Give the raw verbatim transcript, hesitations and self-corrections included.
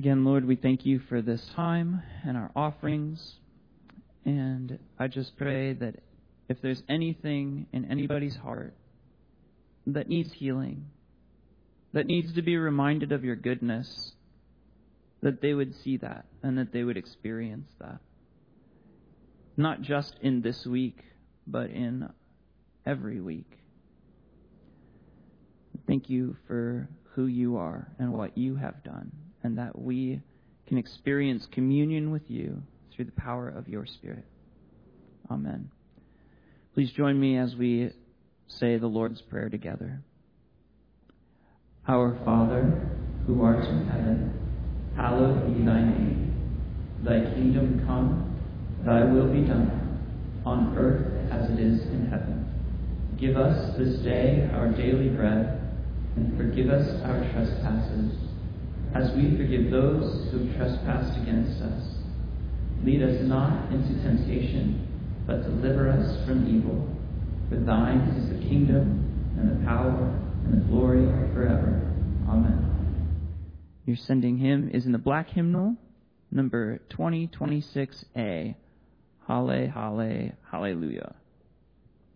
Again, Lord, we thank you for this time and our offerings. And I just pray that if there's anything in anybody's heart that needs healing, that needs to be reminded of your goodness, that they would see that and that they would experience that. Not just in this week, but in every week. Thank you for who you are and what you have done, and that we can experience communion with you through the power of your Spirit. Amen. Please join me as we say the Lord's Prayer together. Our Father, who art in heaven, hallowed be thy name. Thy kingdom come, thy will be done, on earth as it is in heaven. Give us this day our daily bread, and forgive us our trespasses, as we forgive those who have trespassed against us. Lead us not into temptation, but deliver us from evil. For thine is the kingdom, and the power, and the glory forever. Amen. Your sending hymn is in the black hymnal, number twenty twenty-six A. Halle, halle, hallelujah.